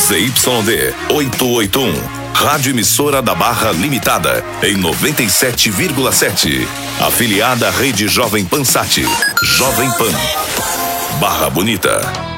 ZYD 881, Rádio Emissora da Barra Limitada, em 97,7. Afiliada à Rede Jovem Pan Sat. Jovem Pan. Barra Bonita.